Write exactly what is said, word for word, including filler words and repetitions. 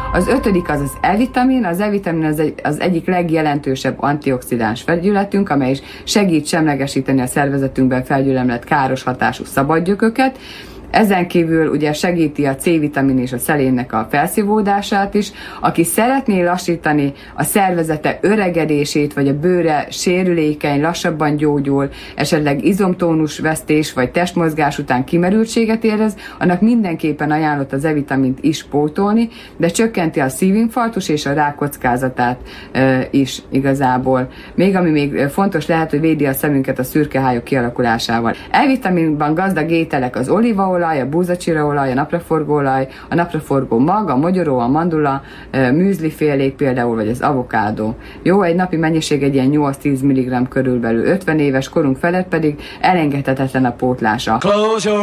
Az ötödik az az E-vitamin. Az E-vitamin az, egy, az egyik legjelentősebb antioxidáns felületünk, amely is segít semlegesíteni a szervezetünkben felgyülemlett káros hatású szabadgyököket. Ezen kívül ugye segíti a C-vitamin és a szelénnek a felszívódását is. Aki szeretné lassítani a szervezete öregedését, vagy a bőre sérülékeny, lassabban gyógyul, esetleg izomtónus vesztés, vagy testmozgás után kimerültséget érez, annak mindenképpen ajánlott az E-vitamint is pótolni, de csökkenti a szívinfarktus és a rák kockázatát e, is igazából. Még ami még fontos lehet, hogy védi a szemünket a szürkehályok kialakulásával. E-vitaminban gazdag ételek az olívaolaj, a búzacsiraolaj, a napraforgóolaj, a napraforgó mag, a mogyoró, a mandula, műzlifélék például, vagy az avokádó. Jó, egy napi mennyiség egy ilyen nyolc-tíz milligramm körülbelül, ötven éves korunk felett pedig elengedhetetlen a pótlása.